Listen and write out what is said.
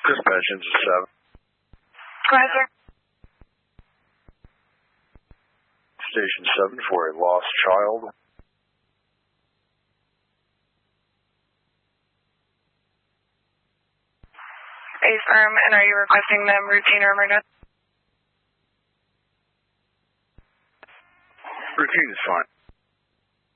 Dispatch engine 7. Go ahead, sir. Station 7 for a lost child. Affirm, and are you requesting them routine or emergency? Routine is fine.